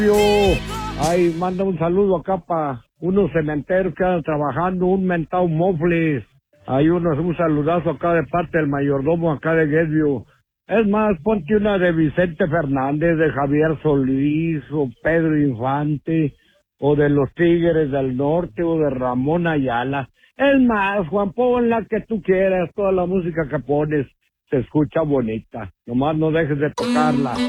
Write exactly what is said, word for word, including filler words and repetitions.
Yo, ay, manda un saludo acá para unos cementeros que andan trabajando, un mentado mofles. Hay unos, un saludazo acá de parte del mayordomo acá de Guedio. Es más, ponte una de Vicente Fernández, de Javier Solís, o Pedro Infante, o de los Tigres del Norte, o de Ramón Ayala. Es más, Juan, pon la que tú quieras, toda la música que pones se escucha bonita. Nomás no dejes de tocarla.